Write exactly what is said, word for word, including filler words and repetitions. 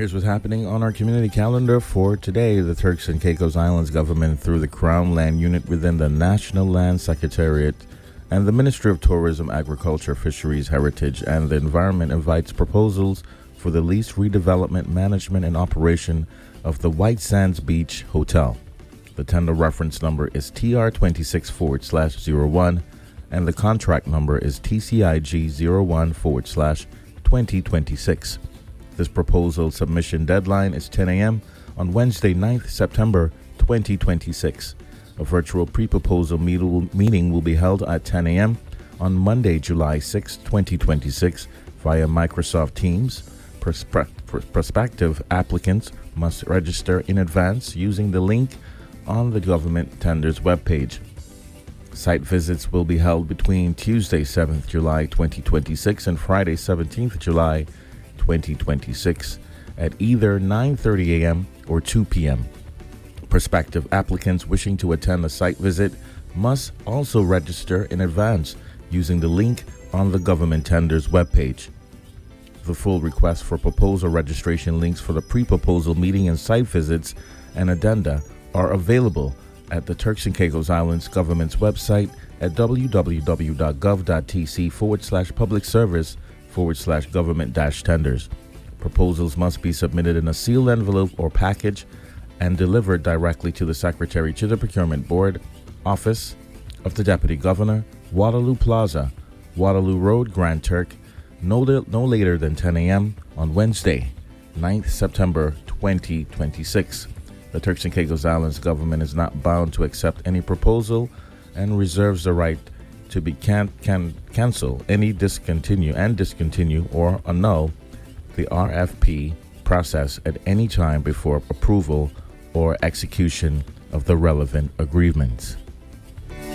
Here's what's happening on our community calendar for today. The Turks and Caicos Islands government, through the Crown Land Unit within the National Land Secretariat and the Ministry of Tourism, Agriculture, Fisheries, Heritage, and the Environment, invites proposals for the lease redevelopment, management, and operation of the White Sands Beach Hotel. The tender reference number is T R twenty-six forward slash zero one, and the contract number is T C I G zero one forward slash twenty twenty-six. This proposal submission deadline is ten a.m. on Wednesday, ninth September twenty twenty-six. A virtual pre-proposal meeting will be held at ten a.m. on Monday, July sixth, twenty twenty-six via Microsoft Teams. Perspe- prospective applicants must register in advance using the link on the government tenders webpage. Site visits will be held between Tuesday, seventh July twenty twenty-six and Friday, seventeenth July twenty twenty-six at either nine thirty a.m. or two p.m. Prospective applicants wishing to attend a site visit must also register in advance using the link on the government tenders webpage. The full request for proposal registration links for the pre-proposal meeting and site visits and addenda are available at the Turks and Caicos Islands government's website at www.gov.tc forward slash public service forward slash government dash tenders. Proposals must be submitted in a sealed envelope or package and delivered directly to the Secretary to the Procurement Board, Office of the Deputy Governor, Waterloo Plaza, Waterloo Road, Grand Turk, no, no later than ten a.m. on Wednesday, ninth September twenty twenty-six. The Turks and Caicos Islands government is not bound to accept any proposal and reserves the right to be can can cancel any discontinue and discontinue or annul the R F P process at any time before approval or execution of the relevant agreements.